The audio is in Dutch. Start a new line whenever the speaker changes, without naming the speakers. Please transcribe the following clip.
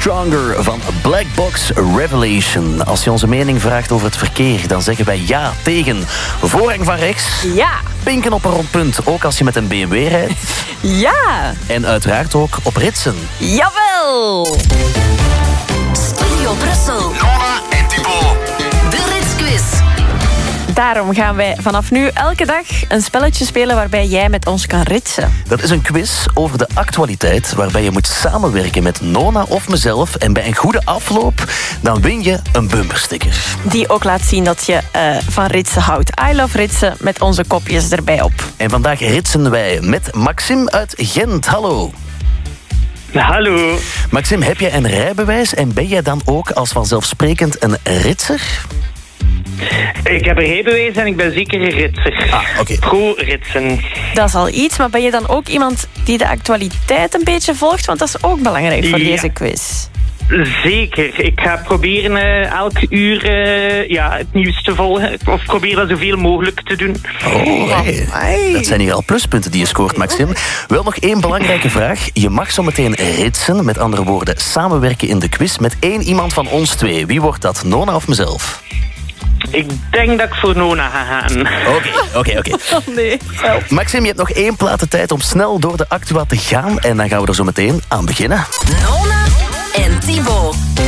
Stronger van Black Box Revelation. Als je onze mening vraagt over het verkeer, dan zeggen wij ja tegen voorrang van rechts.
Ja.
Pinken op een rond punt, ook als je met een BMW rijdt.
Ja.
En uiteraard ook op ritsen.
Jawel.
Studio Brussel.
Nona en Thibaut.
De Ritsquiz.
Daarom gaan wij vanaf nu elke dag een spelletje spelen waarbij jij met ons kan ritsen.
Dat is een quiz over de actualiteit waarbij je moet samenwerken met Nona of mezelf. En bij een goede afloop, dan win je een bumpersticker.
Die ook laat zien dat je van ritsen houdt. I love ritsen met onze kopjes erbij op.
En vandaag ritsen wij met Maxime uit Gent. Hallo.
Hallo.
Maxime, heb jij een rijbewijs en ben jij dan ook als vanzelfsprekend een ritser?
Ik heb een rijbewijs en ik ben zeker een ritser.
Ah, oké.
Pro-ritsen.
Dat is al iets, maar ben je dan ook iemand die de actualiteit een beetje volgt? Want dat is ook belangrijk voor deze quiz.
Zeker. Ik ga proberen elk uur het nieuws te volgen. Of probeer dat zoveel mogelijk te doen.
Oh, hey. Dat zijn hier al pluspunten die je scoort, Maxime. Wel nog één belangrijke vraag. Je mag zo meteen ritsen, met andere woorden samenwerken in de quiz met één iemand van ons twee. Wie wordt dat, Nona of mezelf?
Ik denk dat ik voor Nona ga gaan.
Oké.
Oh nee.
Maxime, je hebt nog 1 plaat de tijd om snel door de actua te gaan. En dan gaan we er zo meteen aan beginnen.
Nona en Thibaut.